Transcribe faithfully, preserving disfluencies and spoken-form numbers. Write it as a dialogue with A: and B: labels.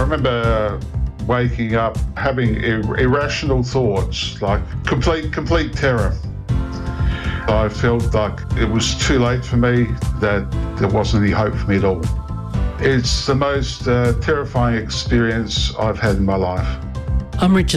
A: remember waking up having ir- irrational thoughts, like complete, complete terror. I felt like it was too late for me, that there wasn't any hope for me at all. It's the most uh, terrifying experience I've had in my life.
B: I'm Richard